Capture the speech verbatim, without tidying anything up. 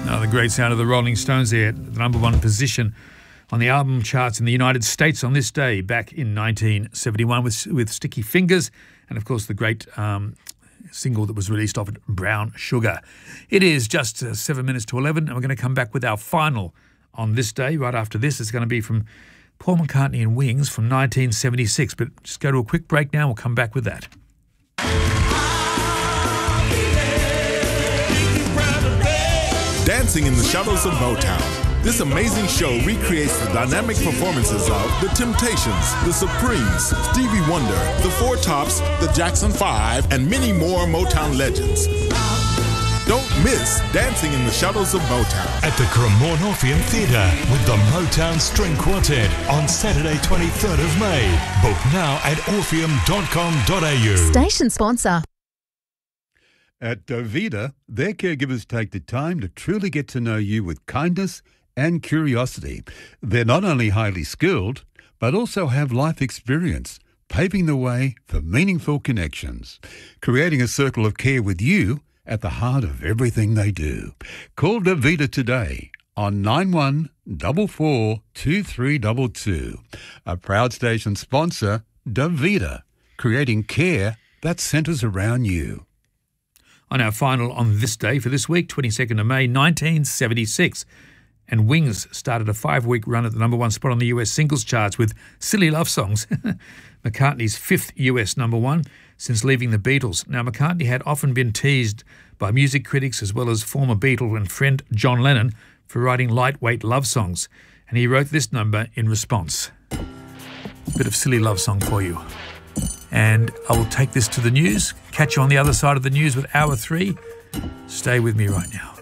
Oh, the great sound of the Rolling Stones there, the number one position on the album charts in the United States on this day back in nineteen seventy-one with with Sticky Fingers, and of course the great um, single that was released off it, Brown Sugar. It is just uh, seven minutes to eleven, and we're going to come back with our final on this day. Right after this, it's going to be from Paul McCartney and Wings from nineteen seventy-six. But just go to a quick break now. We'll come back with that. Dancing in the Shadows of Motown. This amazing show recreates the dynamic performances of The Temptations, The Supremes, Stevie Wonder, The Four Tops, The Jackson Five, and many more Motown legends. Don't miss Dancing in the Shadows of Motown at the Cremorne Orpheum Theatre with the Motown String Quartet on Saturday twenty-third of May. Book now at orpheum dot com dot a u. Station sponsor. At Dovida, their caregivers take the time to truly get to know you with kindness and curiosity. They're not only highly skilled, but also have life experience, paving the way for meaningful connections, creating a circle of care with you at the heart of everything they do. Call Dovida today on nine one four four two three two two. A proud station sponsor, Dovida, creating care that centres around you. On our final on this day for this week, twenty-second of May, nineteen seventy-six. And Wings started a five-week run at the number one spot on the U S singles charts with Silly Love Songs, McCartney's fifth U S number one since leaving the Beatles. Now, McCartney had often been teased by music critics as well as former Beatle and friend John Lennon for writing lightweight love songs, and he wrote this number in response. A bit of Silly Love Song for you. And I will take this to the news. Catch you on the other side of the news with Hour three. Stay with me right now.